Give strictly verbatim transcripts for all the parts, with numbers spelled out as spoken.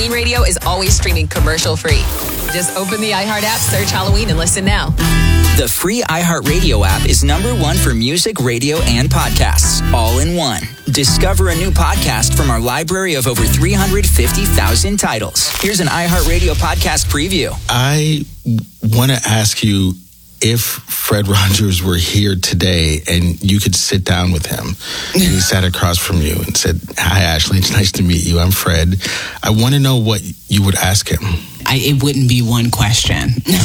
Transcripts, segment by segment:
Radio is always streaming commercial-free. Just open the iHeart app, search Halloween, and listen now. The free iHeartRadio app is number one for music, radio, and podcasts, all in one. Discover a new podcast from our library of over three hundred fifty thousand titles. Here's an iHeartRadio podcast preview. I want to ask you, if Fred Rogers were here today and you could sit down with him and he sat across from you and said, "Hi, Ashley, it's nice to meet you. I'm Fred." I want to know what you would ask him. I, it wouldn't be one question.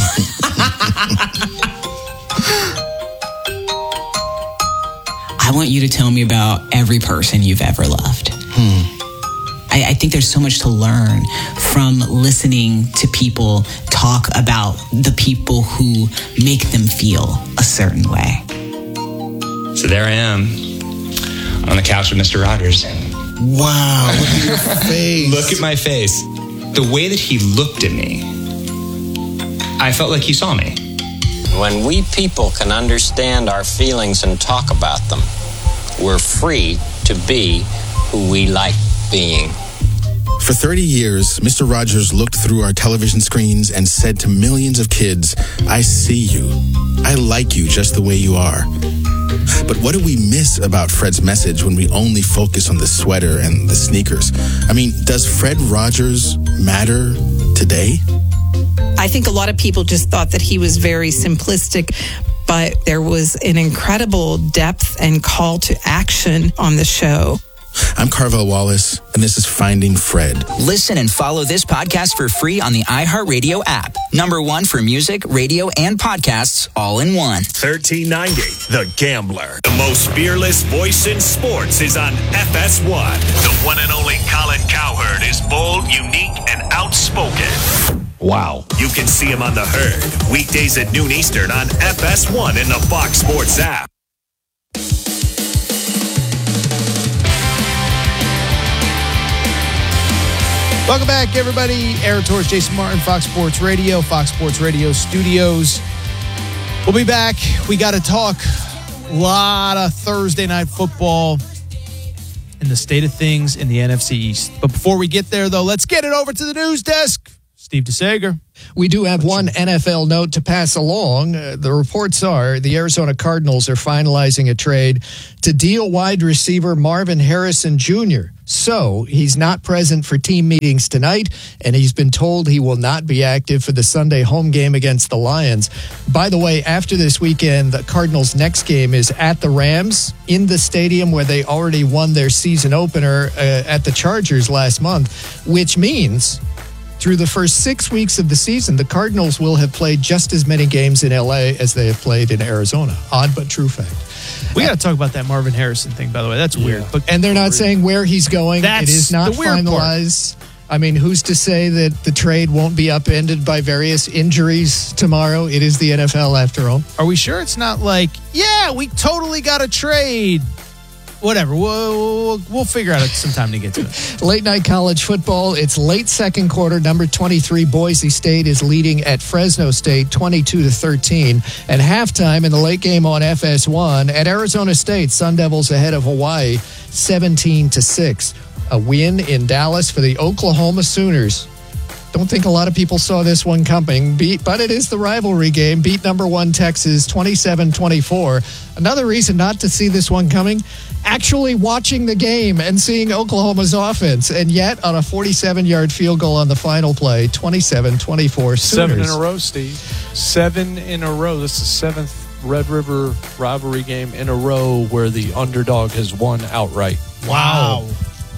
I want you to tell me about every person you've ever loved. Hmm. I, I think there's so much to learn from listening to people talk about the people who make them feel a certain way. So there I am on the couch with Mister Rogers. Wow, look at your face. Look at my face. The way that he looked at me, I felt like he saw me. When we people can understand our feelings and talk about them, we're free to be who we like being. For thirty years, Mister Rogers looked through our television screens and said to millions of kids, "I see you. I like you just the way you are." But what do we miss about Fred's message when we only focus on the sweater and the sneakers? I mean, does Fred Rogers matter today? I think a lot of people just thought that he was very simplistic, but there was an incredible depth and call to action on the show. I'm Carvel Wallace, and this is Finding Fred. Listen and follow this podcast for free on the iHeartRadio app. Number one for music, radio, and podcasts, all in one. thirteen ninety, The Gambler. The most fearless voice in sports is on F S one. The one and only Colin Cowherd is bold, unique, and outspoken. Wow. You can see him on The Herd, weekdays at noon Eastern on F S one in the Fox Sports app. Welcome back, everybody. Aaron Torres, Jason Martin, Fox Sports Radio, Fox Sports Radio Studios. We'll be back. We got to talk a lot of Thursday night football and the state of things in the N F C East. But before we get there, though, let's get it over to the news desk. Steve DeSager. We do have one N F L note to pass along. Uh, the reports are the Arizona Cardinals are finalizing a trade to deal wide receiver Marvin Harrison Junior So he's not present for team meetings tonight, and he's been told he will not be active for the Sunday home game against the Lions. By the way, after this weekend, the Cardinals' next game is at the Rams in the stadium where they already won their season opener uh, at the Chargers last month, which means through the first six weeks of the season, the Cardinals will have played just as many games in L A as they have played in Arizona. Odd but true fact. We got to talk about that Marvin Harrison thing, by the way. That's weird. Yeah. But and they're not saying where he's going. That's it is not the weird finalized. Part. I mean, who's to say that the trade won't be upended by various injuries tomorrow? It is the N F L after all. Are we sure it's not like, yeah, we totally got a trade? Whatever. We'll, we'll, we'll figure out some time to get to it. Late night college football. It's late second quarter. Number twenty-three, Boise State is leading at Fresno State twenty-two to thirteen. At halftime in the late game on F S one, at Arizona State, Sun Devils ahead of Hawaii seventeen to six. A win in Dallas for the Oklahoma Sooners. Don't think a lot of people saw this one coming, beat, but it is the rivalry game. Beat number one Texas twenty-seven twenty-four. Another reason not to see this one coming, actually watching the game and seeing Oklahoma's offense. And yet, on a forty-seven-yard field goal on the final play, twenty-seven twenty-four Sooners. Seven in a row, Steve. Seven in a row. This is the seventh Red River rivalry game in a row where the underdog has won outright. Wow.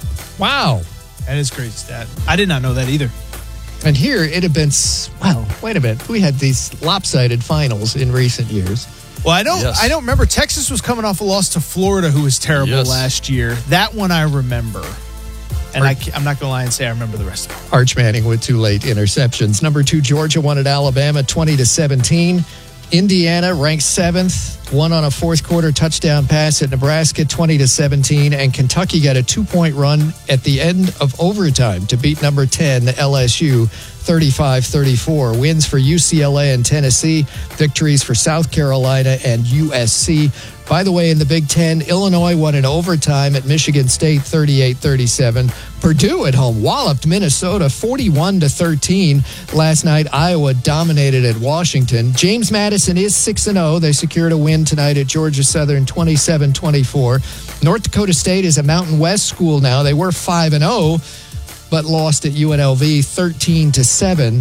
Wow. That is great stat. I did not know that either. And here it had been, well, wait a minute. We had these lopsided finals in recent years. Well, I don't Yes. I don't remember. Texas was coming off a loss to Florida, who was terrible Yes. last year. That one I remember. And I, I'm not going to lie and say I remember the rest of it. Arch Manning with two late interceptions. Number two, Georgia won at Alabama twenty to seventeen. Indiana ranked seventh won on a fourth quarter touchdown pass at Nebraska, twenty to seventeen, and Kentucky got a two-point run at the end of overtime to beat number ten, L S U, thirty-five thirty-four. Wins for U C L A and Tennessee, victories for South Carolina and U S C. By the way, in the Big Ten, Illinois won in overtime at Michigan State, thirty-eight thirty-seven. Purdue at home walloped Minnesota, forty-one to thirteen. Last night, Iowa dominated at Washington. James Madison is six and oh. They secured a win tonight at Georgia Southern, twenty-seven twenty-four. North Dakota State is a Mountain West school now. They were five and oh, but lost at U N L V, thirteen to seven.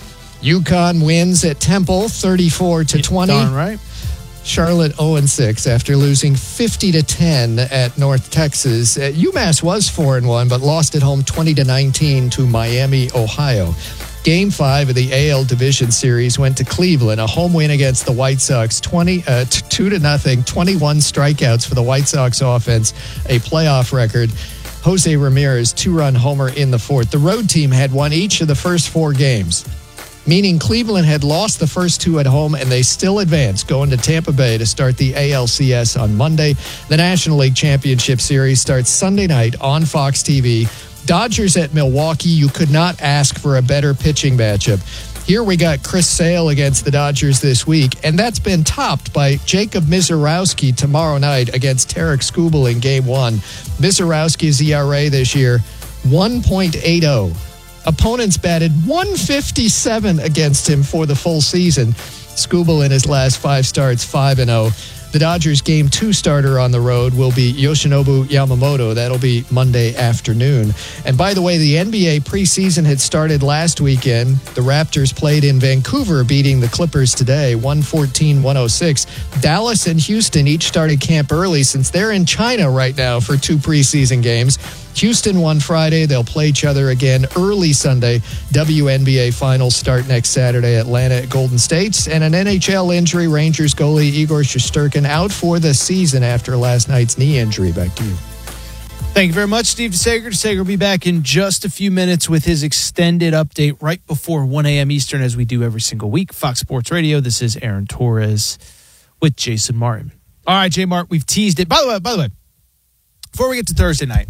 UConn wins at Temple, thirty-four to twenty. Darn right. Charlotte oh and six after losing fifty to ten at North Texas. Uh, UMass was four and one, but lost at home twenty to nineteen to Miami, Ohio. Game five of the A L Division Series went to Cleveland, a home win against the White Sox, twenty uh, t- two to nothing, twenty-one strikeouts for the White Sox offense, a playoff record. Jose Ramirez, two-run homer in the fourth. The road team had won each of the first four games, meaning Cleveland had lost the first two at home, and they still advanced, going to Tampa Bay to start the A L C S on Monday. The National League Championship Series starts Sunday night on Fox T V. Dodgers at Milwaukee. You could not ask for a better pitching matchup. Here we got Chris Sale against the Dodgers this week, and that's been topped by Jacob Misiorowski tomorrow night against Tarek Skubal in Game one. Misiorowski's E R A this year, one point eight oh. Opponents batted one fifty-seven against him for the full season. Skubal in his last five starts, five and oh. The Dodgers' Game two starter on the road will be Yoshinobu Yamamoto. That'll be Monday afternoon. And by the way, the N B A preseason had started last weekend. The Raptors played in Vancouver, beating the Clippers today, one fourteen to one oh six. Dallas and Houston each started camp early since they're in China right now for two preseason games. Houston won Friday. They'll play each other again early Sunday. W N B A Finals start next Saturday. Atlanta at Golden State. And an N H L injury, Rangers goalie Igor Shesterkin out for the season after last night's knee injury. Back to you. Thank you very much, Steve DeSager. DeSager will be back in just a few minutes with his extended update right before one a.m. Eastern, as we do every single week. Fox Sports Radio. This is Aaron Torres with Jason Martin. All right, J. Mart, we've teased it. By the way, by the way, before we get to Thursday night,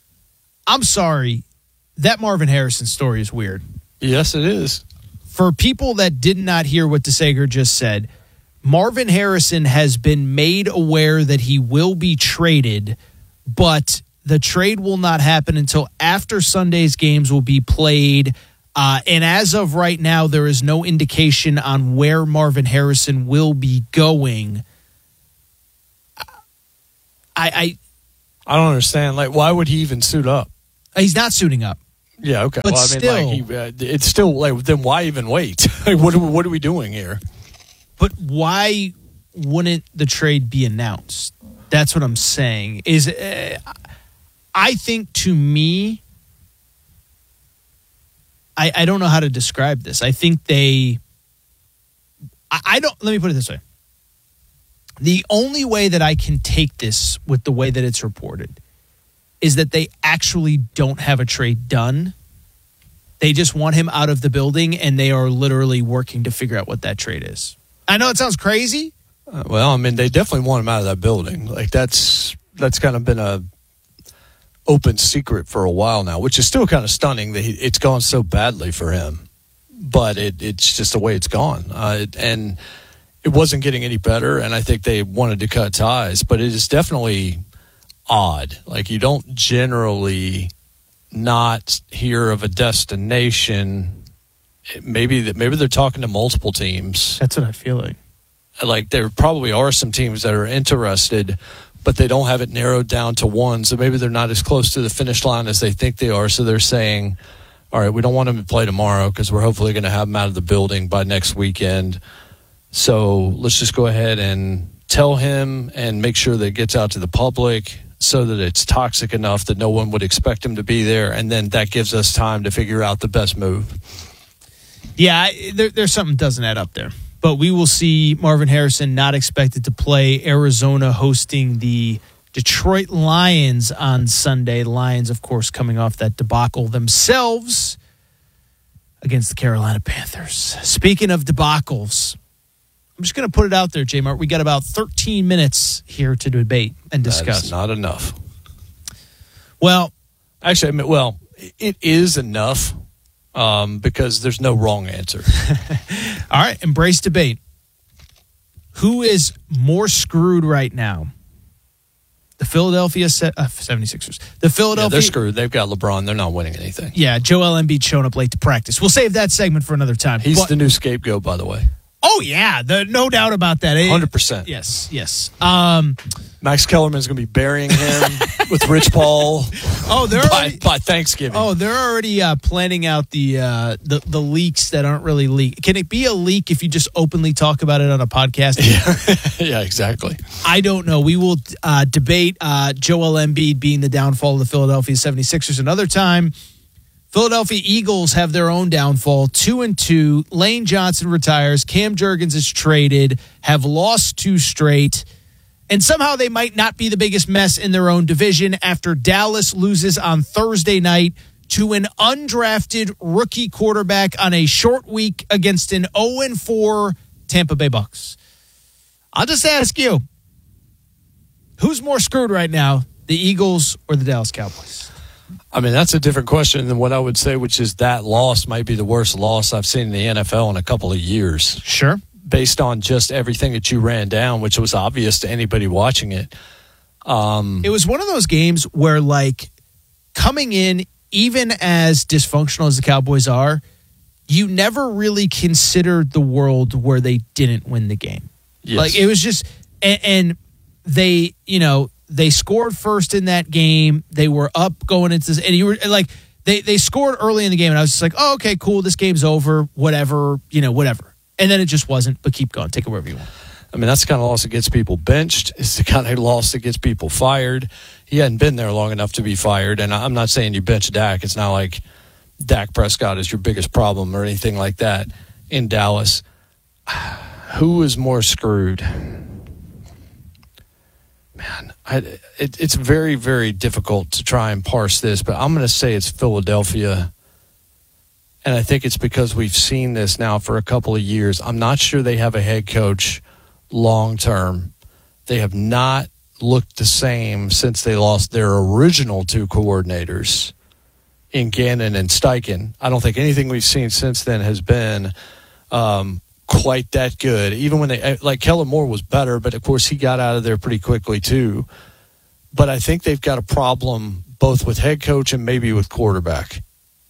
I'm sorry, that Marvin Harrison story is weird. Yes, it is. For people that did not hear what DeSager just said, Marvin Harrison has been made aware that he will be traded, but the trade will not happen until after Sunday's games will be played. Uh, and as of right now, there is no indication on where Marvin Harrison will be going. I... I I don't understand. Like, why would he even suit up? He's not suiting up. Yeah, okay. But well, I mean, still, like he, uh, it's still like, then why even wait? Like, what are we, what are we doing here? But why wouldn't the trade be announced? That's what I'm saying. Is uh, I think to me, I I don't know how to describe this. I think they. I, I don't. Let me put it this way. The only way that I can take this with the way that it's reported is that they actually don't have a trade done. They just want him out of the building, and they are literally working to figure out what that trade is. I know it sounds crazy. Uh, well, I mean, they definitely want him out of that building. Like, that's that's kind of been a open secret for a while now, which is still kind of stunning that he, it's gone so badly for him. But it, it's just the way it's gone. Uh, and... It wasn't getting any better, and I think they wanted to cut ties. But it is definitely odd. Like, you don't generally not hear of a destination. Maybe that maybe they're talking to multiple teams. That's what I feel like. Like, there probably are some teams that are interested, but they don't have it narrowed down to one. So maybe they're not as close to the finish line as they think they are. So they're saying, all right, we don't want him to play tomorrow because we're hopefully going to have him out of the building by next weekend. So let's just go ahead and tell him and make sure that it gets out to the public so that it's toxic enough that no one would expect him to be there. And then that gives us time to figure out the best move. Yeah, there, there's something doesn't add up there. But we will see Marvin Harrison not expected to play. Arizona hosting the Detroit Lions on Sunday. The Lions, of course, coming off that debacle themselves against the Carolina Panthers. Speaking of debacles, I'm just going to put it out there, J-Mart. We got about thirteen minutes here to debate and discuss. That's not enough. Well, actually, I mean, well, it is enough um, because there's no wrong answer. All right, embrace debate. Who is more screwed right now? The Philadelphia se- uh, seventy-sixers. The Philadelphia. Yeah, they're screwed. They've got LeBron. They're not winning anything. Yeah, Joel Embiid showing up late to practice. We'll save that segment for another time. He's but, the new scapegoat, by the way. Oh, yeah. The, no doubt about that. one hundred percent. Yes, yes. Um, Max Kellerman's going to be burying him with Rich Paul oh, they're by, already, by Thanksgiving. Oh, they're already uh, planning out the, uh, the the leaks that aren't really leaks. Can it be a leak if you just openly talk about it on a podcast? Yeah, yeah, exactly. I don't know. We will uh, debate uh, Joel Embiid being the downfall of the Philadelphia seventy-sixers another time. Philadelphia Eagles have their own downfall, two and two. Lane Johnson retires. Cam Jurgens is traded, have lost two straight. And somehow they might not be the biggest mess in their own division after Dallas loses on Thursday night to an undrafted rookie quarterback on a short week against an oh and four Tampa Bay Bucks. I'll just ask you, who's more screwed right now, the Eagles or the Dallas Cowboys? I mean, that's a different question than what I would say, which is that loss might be the worst loss I've seen in the N F L in a couple of years. Sure. Based on just everything that you ran down, which was obvious to anybody watching it. Um, it was one of those games where, like, coming in, even as dysfunctional as the Cowboys are, you never really considered the world where they didn't win the game. Yes. Like, it was just, and, and they, you know, they scored first in that game. They were up going into this, and you were like, they they scored early in the game, and I was just like, oh, okay, cool, this game's over, whatever, you know, whatever. And then it just wasn't, but keep going. Take it wherever you want. I mean, that's the kind of loss that gets people benched. It's the kind of loss that gets people fired. He hadn't been there long enough to be fired, and I'm not saying you bench Dak. It's not like Dak Prescott is your biggest problem or anything like that in Dallas. Who is more screwed? Man, I, it, it's very, very difficult to try and parse this, but I'm going to say it's Philadelphia. And I think it's because we've seen this now for a couple of years. I'm not sure they have a head coach long term. They have not looked the same since they lost their original two coordinators in Gannon and Steichen. I don't think anything we've seen since then has been um, quite that good. Even when they, like, Kellen Moore was better, but of course he got out of there pretty quickly too. But I think they've got a problem both with head coach and maybe with quarterback.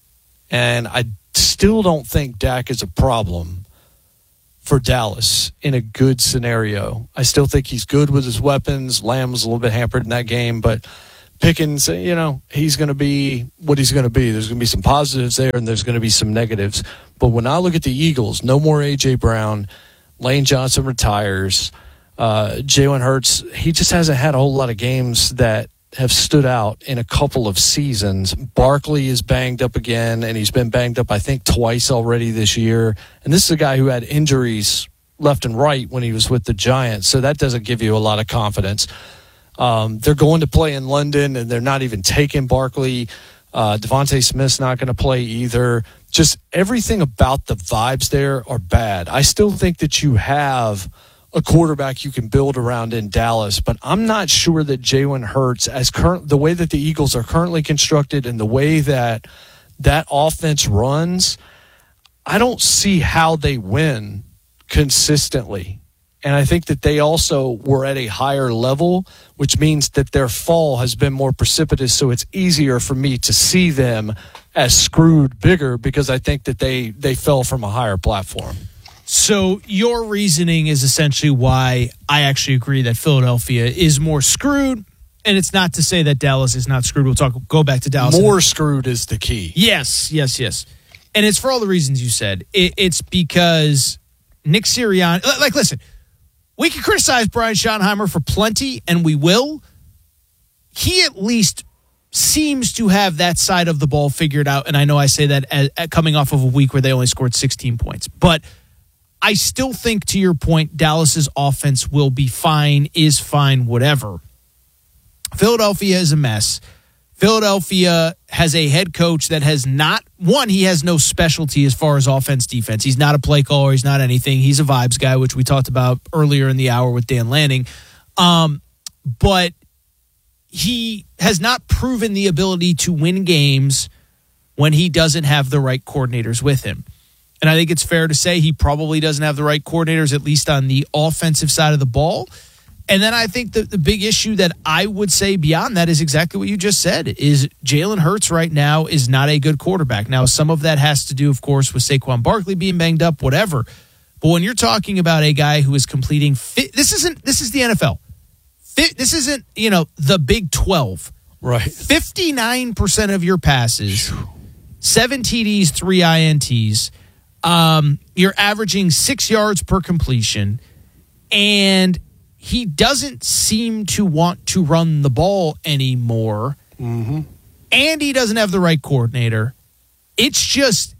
And I still don't think Dak is a problem for Dallas in a good scenario. I still think he's good with his weapons. Lamb was a little bit hampered in that game, but Pickens, you know, he's going to be what he's going to be. There's going to be some positives there, and there's going to be some negatives. But when I look at the Eagles, no more A J. Brown, Lane Johnson retires, uh, Jalen Hurts, he just hasn't had a whole lot of games that have stood out in a couple of seasons. Barkley is banged up again, and he's been banged up, I think, twice already this year. And this is a guy who had injuries left and right when he was with the Giants, so that doesn't give you a lot of confidence. Um, they're going to play in London, and they're not even taking Barkley. Uh, Devontae Smith's not going to play either. Just everything about the vibes there are bad. I still think that you have a quarterback you can build around in Dallas, but I'm not sure that Jalen Hurts, as current the way that the Eagles are currently constructed and the way that that offense runs, I don't see how they win consistently. And I think that they also were at a higher level, which means that their fall has been more precipitous, so it's easier for me to see them as screwed bigger because I think that they, they fell from a higher platform. So your reasoning is essentially why I actually agree that Philadelphia is more screwed, and it's not to say that Dallas is not screwed. We'll talk. Go back to Dallas. More screwed is the key. Yes, yes, yes. And it's for all the reasons you said. It, it's because Nick Sirianni, like, listen, we can criticize Brian Schottenheimer for plenty, and we will. He at least seems to have that side of the ball figured out, and I know I say that as, as coming off of a week where they only scored sixteen points, but I still think, to your point, Dallas's offense will be fine, is fine, whatever. Philadelphia is a mess. Philadelphia has a head coach that has not, one, he has no specialty as far as offense, defense. He's not a play caller. He's not anything. He's a vibes guy, which we talked about earlier in the hour with Dan Lanning. Um, but he has not proven the ability to win games when he doesn't have the right coordinators with him. And I think it's fair to say he probably doesn't have the right coordinators, at least on the offensive side of the ball. And then I think the, the big issue that I would say beyond that is exactly what you just said, is Jalen Hurts right now is not a good quarterback. Now, some of that has to do, of course, with Saquon Barkley being banged up, whatever. But when you're talking about a guy who is completing, fi- this isn't, this is the N F L. Fi- this isn't, you know, the Big twelve. Right. fifty-nine percent of your passes, seven T Ds, three I N Ts. Um, you're averaging six yards per completion, and he doesn't seem to want to run the ball anymore. Mm-hmm. And he doesn't have the right coordinator. It's just,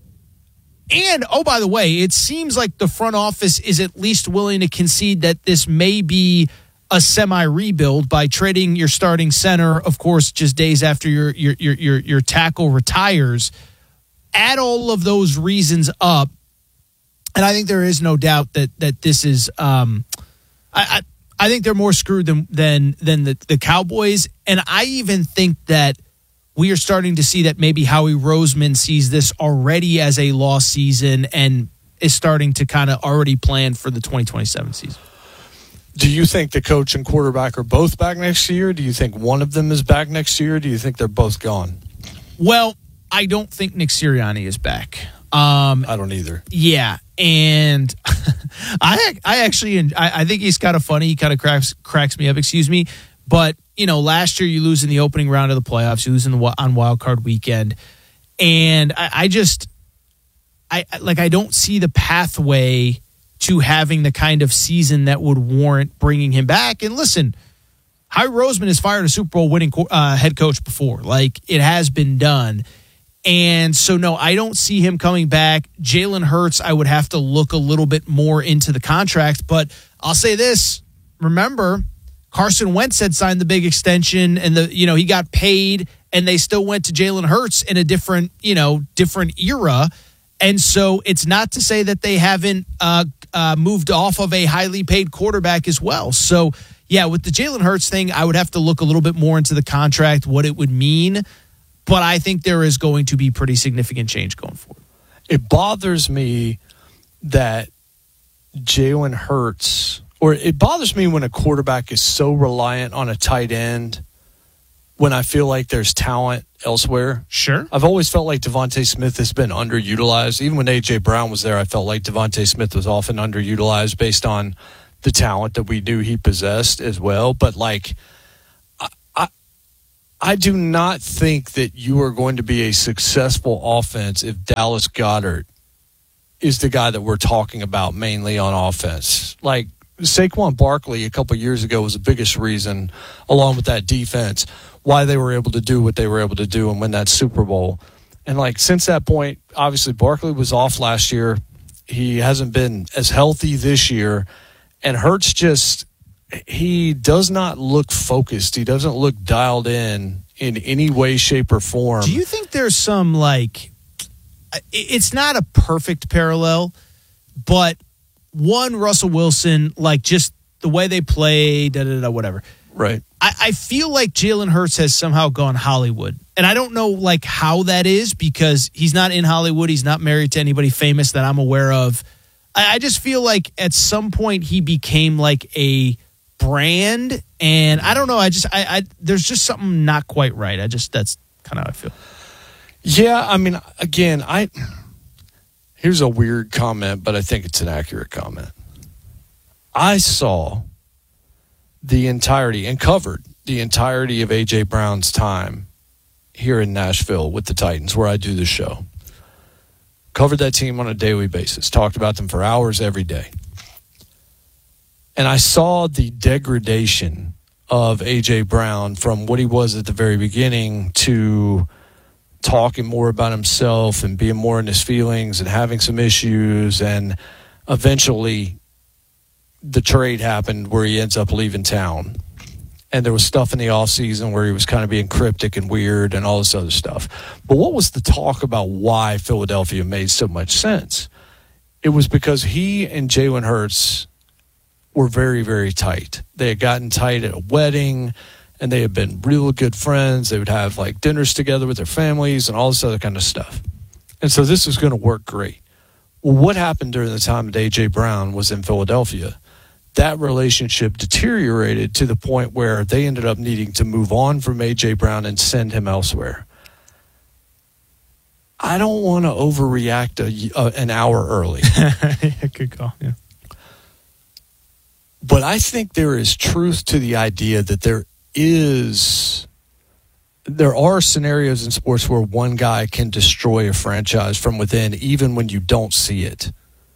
and oh, by the way, it seems like the front office is at least willing to concede that this may be a semi-rebuild by trading your starting center, of course, just days after your your your your, your tackle retires. Add all of those reasons up, and I think there is no doubt that that this is. Um, I, I I think they're more screwed than than than the, the Cowboys, and I even think that we are starting to see that maybe Howie Roseman sees this already as a lost season and is starting to kind of already plan for the twenty twenty-seven season. Do you think the coach and quarterback are both back next year? Do you think one of them is back next year? Do you think they're both gone? Well, I don't think Nick Sirianni is back. Um, I don't either. Yeah, and I I actually I, I think he's kind of funny. He kind of cracks cracks me up. Excuse me, but you know, last year you lose in the opening round of the playoffs. You lose in the on Wild Card Weekend, and I, I just I like I don't see the pathway to having the kind of season that would warrant bringing him back. And listen, Howie Roseman has fired a Super Bowl winning uh, head coach before. Like, it has been done. And so, no, I don't see him coming back. Jalen Hurts, I would have to look a little bit more into the contract. But I'll say this. Remember, Carson Wentz had signed the big extension, and the you know he got paid, and they still went to Jalen Hurts in a different, you know, different era. And so it's not to say that they haven't uh, uh, moved off of a highly paid quarterback as well. So, yeah, with the Jalen Hurts thing, I would have to look a little bit more into the contract, what it would mean. But I think there is going to be pretty significant change going forward. It bothers me that Jalen Hurts, or it bothers me when a quarterback is so reliant on a tight end when I feel like there's talent elsewhere. Sure. I've always felt like Devontae Smith has been underutilized. Even when A J. Brown was there, I felt like Devontae Smith was often underutilized based on the talent that we knew he possessed as well. But, like, I do not think that you are going to be a successful offense if Dallas Goedert is the guy that we're talking about mainly on offense. Like, Saquon Barkley a couple of years ago was the biggest reason, along with that defense, why they were able to do what they were able to do and win that Super Bowl. And, like, since that point, obviously Barkley was off last year. He hasn't been as healthy this year. And Hurts just... he does not look focused. He doesn't look dialed in in any way, shape, or form. Do you think there's some, like, it's not a perfect parallel, but one, Russell Wilson, like, just the way they play, da da da, whatever. Right. I, I feel like Jalen Hurts has somehow gone Hollywood. And I don't know, like, how that is, because he's not in Hollywood. He's not married to anybody famous that I'm aware of. I, I just feel like at some point he became, like, a brand, and I don't know, I just I, I there's just something not quite right. I just that's kind of how I feel. Yeah, I mean, again, I here's a weird comment, but I think it's an accurate comment. I saw the entirety and covered the entirety of A J. Brown's time here in Nashville with the Titans, where I do the show. Covered that team on a daily basis, talked about them for hours every day. And I saw the degradation of A J. Brown from what he was at the very beginning to talking more about himself and being more in his feelings and having some issues. And eventually the trade happened where he ends up leaving town. And there was stuff in the offseason where he was kind of being cryptic and weird and all this other stuff. But what was the talk about why Philadelphia made so much sense? It was because he and Jalen Hurts were very, very tight. They had gotten tight at a wedding, and they had been real good friends. They would have, like, dinners together with their families and all this other kind of stuff. And so this was going to work great. Well, what happened during the time that A J. Brown was in Philadelphia? That relationship deteriorated to the point where they ended up needing to move on from A J. Brown and send him elsewhere. I don't want to overreact a, uh, an hour early. Yeah, good call. Yeah. But I think there is truth to the idea that there is, there are scenarios in sports where one guy can destroy a franchise from within, even when you don't see it.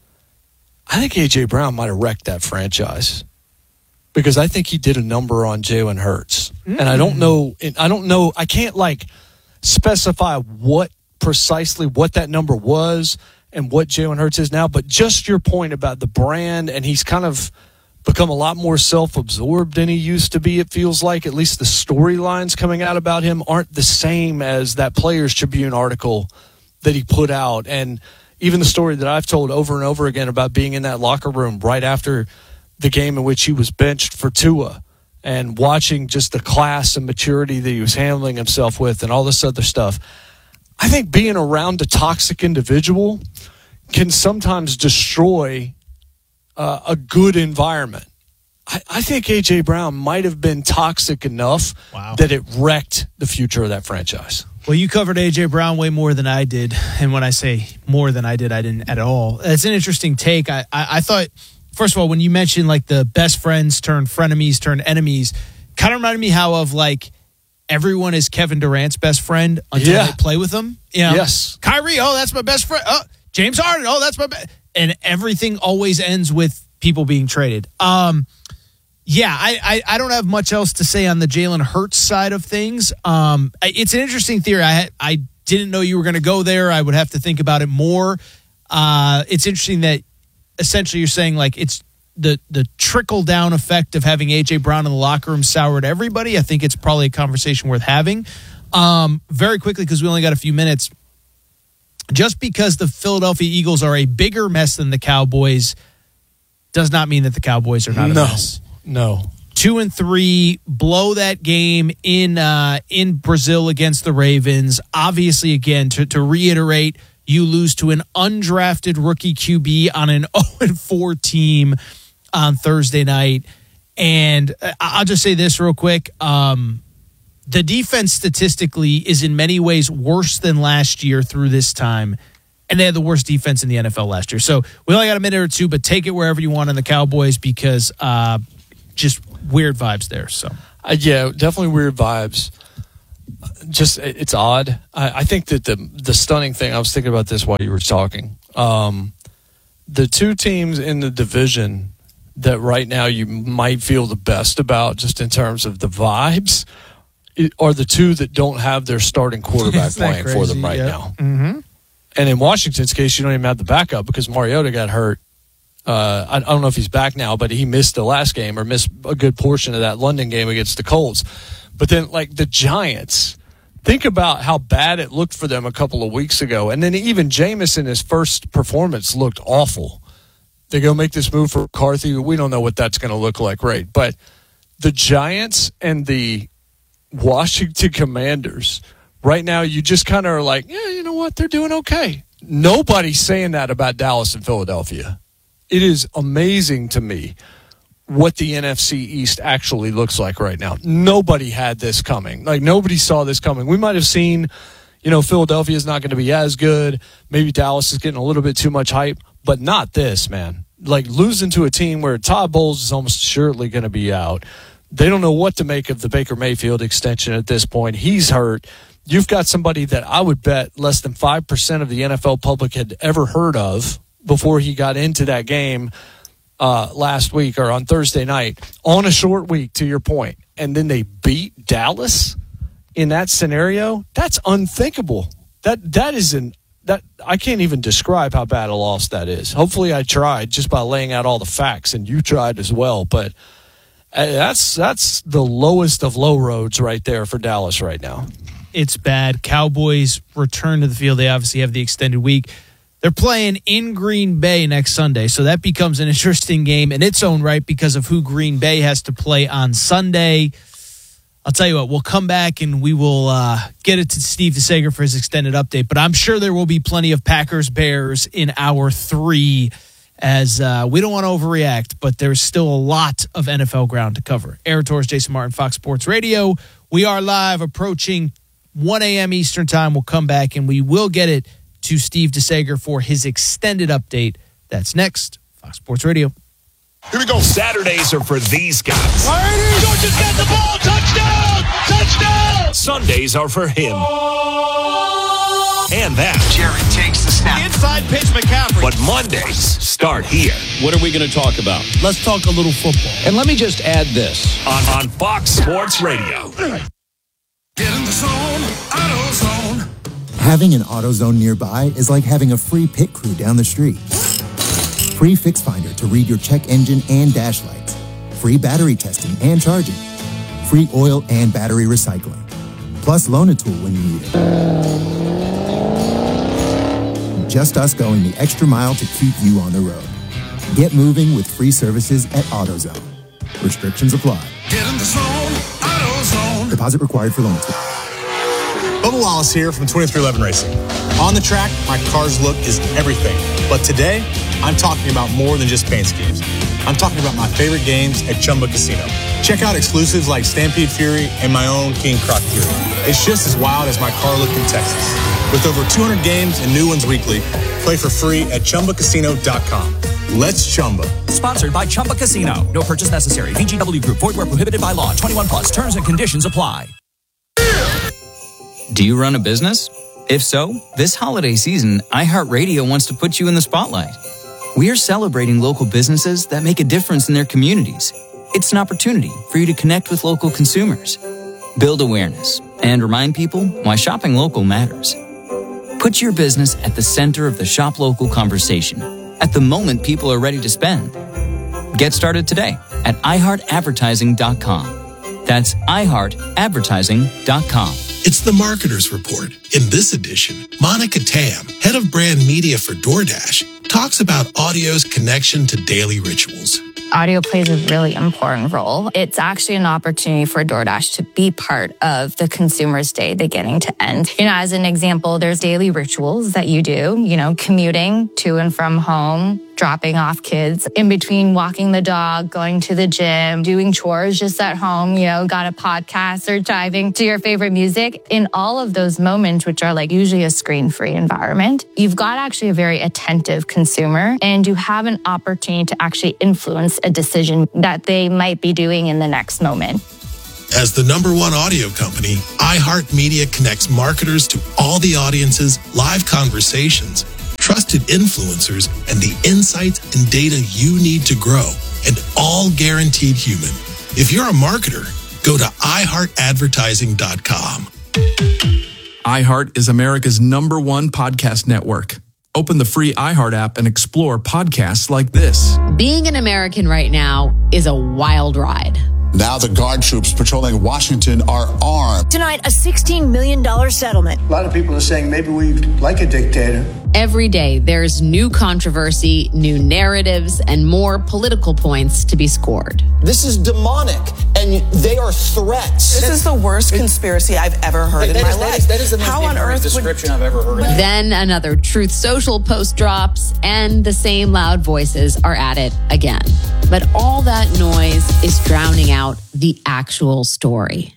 I think A J. Brown might have wrecked that franchise because I think he did a number on Jalen Hurts. Mm. And I don't know, I don't know, I can't like specify what precisely what that number was and what Jalen Hurts is now, but just your point about the brand, and he's kind of become a lot more self-absorbed than he used to be, it feels like. At least the storylines coming out about him aren't the same as that Players Tribune article that he put out. And even the story that I've told over and over again about being in that locker room right after the game in which he was benched for Tua and watching just the class and maturity that he was handling himself with and all this other stuff. I think being around a toxic individual can sometimes destroy uh, a good environment. I, I think A J. Brown might have been toxic enough wow. that it wrecked the future of that franchise. Well, you covered A J. Brown way more than I did. And when I say more than I did, I didn't at all. It's an interesting take. I, I, I thought, first of all, when you mentioned like the best friends turn frenemies turn enemies, kind of reminded me how of like everyone is Kevin Durant's best friend until yeah. they play with him. You know? Yes. Kyrie, oh, that's my best friend. Oh, James Harden, oh, that's my best. And everything always ends with people being traded. Um, Yeah, I, I, I don't have much else to say on the Jalen Hurts side of things. Um, it's an interesting theory. I I didn't know you were going to go there. I would have to think about it more. Uh, it's interesting that essentially you're saying like it's the the trickle down effect of having A J. Brown in the locker room soured everybody. I think it's probably a conversation worth having. Um, very quickly, because we only got a few minutes. Just because the Philadelphia Eagles are a bigger mess than the Cowboys does not mean that the Cowboys are not a no. mess. No. Two and three, blow that game in uh, in Brazil against the Ravens. Obviously, again, to, to reiterate, you lose to an undrafted rookie Q B on an oh and four team on Thursday night. And I'll just say this real quick. Um, the defense statistically is in many ways worse than last year through this time. And they had the worst defense in the N F L last year. So we only got a minute or two, but take it wherever you want on the Cowboys because uh, – just weird vibes there. So uh, yeah, definitely weird vibes. Just it's odd. I, I think that the the stunning thing. I was thinking about this while you were talking. Um, the two teams in the division that right now you might feel the best about, just in terms of the vibes, are the two that don't have their starting quarterback playing crazy? for them right yep. now. Mm-hmm. And in Washington's case, you don't even have the backup because Mariota got hurt. Uh, I, I don't know if he's back now, but he missed the last game or missed a good portion of that London game against the Colts. But then, like, the Giants, think about how bad it looked for them a couple of weeks ago. And then even Jameis in his first performance looked awful. They go make this move for McCarthy. We don't know what that's going to look like, right? But the Giants and the Washington Commanders, right now, you just kind of are like, yeah, you know what? They're doing okay. Nobody's saying that about Dallas and Philadelphia. It is amazing to me what the N F C East actually looks like right now. Nobody had this coming. Like, nobody saw this coming. We might have seen, you know, Philadelphia is not going to be as good. Maybe Dallas is getting a little bit too much hype, but not this, man. Like, losing to a team where Todd Bowles is almost surely going to be out. They don't know what to make of the Baker Mayfield extension at this point. He's hurt. You've got somebody that I would bet less than five percent of the N F L public had ever heard of before he got into that game uh, last week or on Thursday night on a short week, to your point. And then they beat Dallas in that scenario. That's unthinkable. That that is an that I can't even describe how bad a loss that is. Hopefully I tried just by laying out all the facts, and you tried as well. But Uh, That's that's the lowest of low roads right there for Dallas right now. It's bad. Cowboys return to the field. They obviously have the extended week. They're playing in Green Bay next Sunday, so that becomes an interesting game in its own right because of who Green Bay has to play on Sunday. I'll tell you what, we'll come back and we will uh, get it to Steve DeSager for his extended update, but I'm sure there will be plenty of Packers-Bears in hour three as uh, we don't want to overreact, but there's still a lot of N F L ground to cover. Aaron Torres, Jason Martin, Fox Sports Radio. We are live approaching one a.m. Eastern time. We'll come back and we will get it to Steve DeSager for his extended update. That's next. Fox Sports Radio. Here we go. Saturdays are for these guys. Georgia's got the ball. Touchdown! Touchdown! Sundays are for him. And that. Jared takes the snap. Inside pitch, McCaffrey. But Mondays start here. What are we going to talk about? Let's talk a little football. And let me just add this. On, on Fox Sports Radio. Get in the zone, AutoZone. Having an AutoZone nearby is like having a free pit crew down the street. Free Fix Finder to read your check engine and dash lights. Free battery testing and charging. Free oil and battery recycling. Plus loan a tool when you need it. Just us going the extra mile to keep you on the road. Get moving with free services at AutoZone. Restrictions apply. Get in the zone, AutoZone. Deposit required for loan tool. Bubba Wallace here from twenty-three eleven Racing. On the track, my car's look is everything. But today, I'm talking about more than just paint schemes. I'm talking about my favorite games at Chumba Casino. Check out exclusives like Stampede Fury and my own King Croc Fury. It's just as wild as my car look in Texas. With over two hundred games and new ones weekly, play for free at Chumba Casino dot com. Let's Chumba. Sponsored by Chumba Casino. No purchase necessary. V G W Group. Void where prohibited by law. twenty-one plus. Terms and conditions apply. Do you run a business? If so, this holiday season, iHeartRadio wants to put you in the spotlight. We are celebrating local businesses that make a difference in their communities. It's an opportunity for you to connect with local consumers, build awareness, and remind people why shopping local matters. Put your business at the center of the shop local conversation at the moment people are ready to spend. Get started today at i heart advertising dot com. That's i heart advertising dot com. It's the Marketer's Report. In this edition, Monica Tam, head of brand media for DoorDash, talks about audio's connection to daily rituals. Audio plays a really important role. It's actually an opportunity for DoorDash to be part of the consumer's day beginning to end. You know, as an example, there's daily rituals that you do, you know, commuting to and from home, dropping off kids, in between walking the dog, going to the gym, doing chores just at home, you know, got a podcast or diving to your favorite music. In all of those moments, which are like usually a screen-free environment, you've got actually a very attentive consumer and you have an opportunity to actually influence a decision that they might be doing in the next moment. As the number one audio company, iHeartMedia connects marketers to all the audiences, live conversations, trusted influencers, and the insights and data you need to grow, and all guaranteed human. If you're a marketer, go to i heart advertising dot com. iHeart is America's number one podcast network. Open the free iHeart app and explore podcasts like this. Being an American right now is a wild ride. Now the guard troops patrolling Washington are armed. Tonight, a sixteen million dollars settlement. A lot of people are saying maybe we like a dictator. Every day, there's new controversy, new narratives, and more political points to be scored. This is demonic, and they are threats. This is the worst conspiracy I've ever heard that, in that my is, life. That is, that is the most How on earth description would... I've ever heard. Then another Truth Social post drops, and the same loud voices are at it again. But all that noise is drowning out the actual story.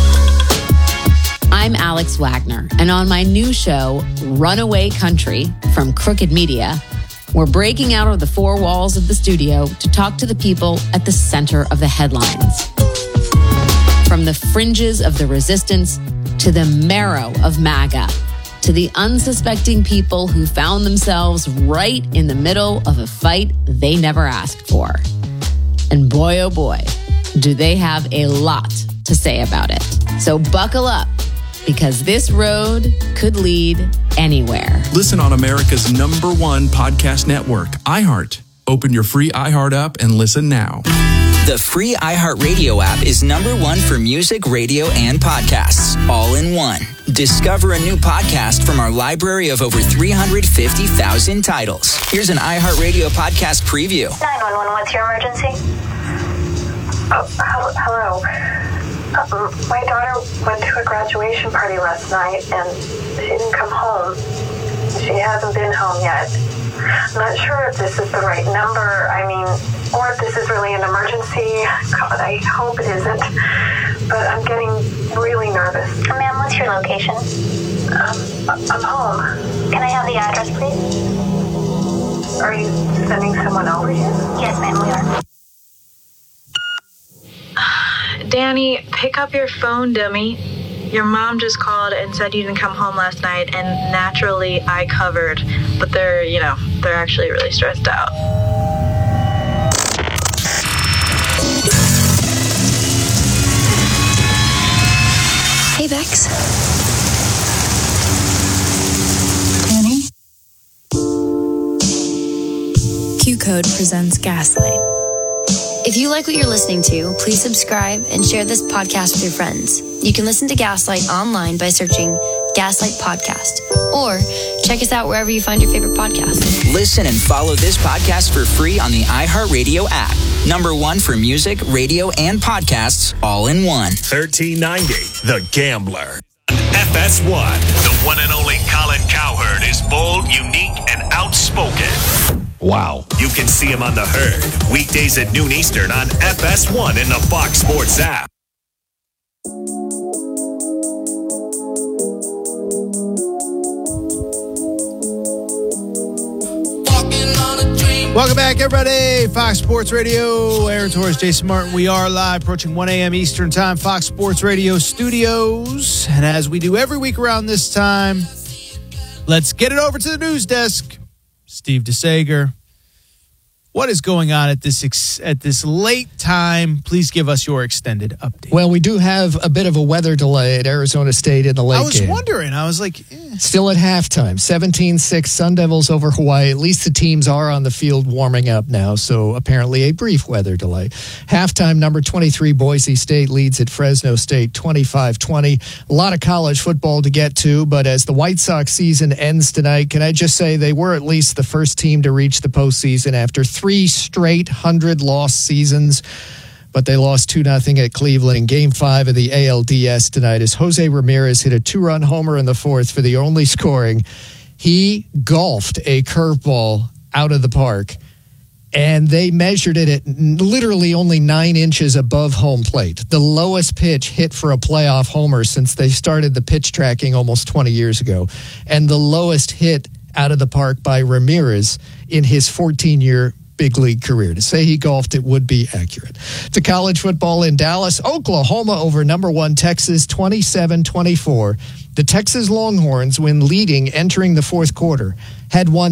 I'm Alex Wagner, and on my new show, Runaway Country from Crooked Media, we're breaking out of the four walls of the studio to talk to the people at the center of the headlines. From the fringes of the resistance to the marrow of MAGA, to the unsuspecting people who found themselves right in the middle of a fight they never asked for. And boy, oh boy, do they have a lot to say about it. So buckle up, because this road could lead anywhere. Listen on America's number one podcast network, iHeart. Open your free iHeart app and listen now. The free iHeartRadio app is number one for music, radio, and podcasts, all in one. Discover a new podcast from our library of over three hundred fifty thousand titles. Here's an iHeartRadio podcast preview. nine one one, what's your emergency? Oh, hello. Um, my daughter went to a graduation party last night and she didn't come home. She hasn't been home yet. I'm not sure if this is the right number. I mean, or if this is really an emergency. God, I hope it isn't. But I'm getting really nervous. Ma'am, what's your location? Um, I'm home. Can I have the address, please? Are you sending someone over here? Yes, ma'am, we are. Danny, pick up your phone, dummy. Your mom just called and said you didn't come home last night, and naturally I covered. But they're, you know, they're actually really stressed out. Hey, Bex. Danny? Q-Code presents Gaslight. If you like what you're listening to, please subscribe and share this podcast with your friends. You can listen to Gaslight online by searching Gaslight Podcast, or check us out wherever you find your favorite podcast. Listen and follow this podcast for free on the iHeartRadio app. Number one for music, radio, and podcasts, all in one. thirteen ninety, The Gambler. F S one, the one and only Colin Cowherd is bold, unique, and outspoken. Wow. You can see him on The Herd, weekdays at noon Eastern on F S one in the Fox Sports app. Welcome back, everybody. Fox Sports Radio. Aaron Torres, Jason Martin. We are live, approaching one a.m. Eastern Time, Fox Sports Radio studios. And as we do every week around this time, let's get it over to the news desk. Steve DeSager. What is going on at this ex- at this late time? Please give us your extended update. Well, we do have a bit of a weather delay at Arizona State in the late game. I was game. wondering. I was like... Eh. Still at halftime, seventeen six Sun Devils over Hawaii. At least the teams are on the field warming up now, so apparently a brief weather delay. Halftime, number twenty-three, Boise State leads at Fresno State twenty-five twenty. A lot of college football to get to, but as the White Sox season ends tonight, can I just say they were at least the first team to reach the postseason after three straight hundred-loss seasons. But they lost two nothing at Cleveland in Game five of the A L D S tonight as Jose Ramirez hit a two-run homer in the fourth for the only scoring. He golfed a curveball out of the park, and they measured it at literally only nine inches above home plate, the lowest pitch hit for a playoff homer since they started the pitch tracking almost twenty years ago, and the lowest hit out of the park by Ramirez in his fourteen-year big league career. To say he golfed it would be accurate. To college football in Dallas, Oklahoma over number one Texas twenty-seven twenty-four. The Texas Longhorns, when leading entering the fourth quarter, had won